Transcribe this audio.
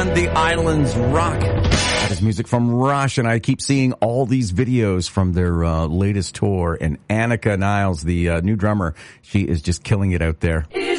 The Islands Rock. That is music from Rush, and I keep seeing all these videos from their latest tour. And Annika Niles, the new drummer, she is just killing it out there.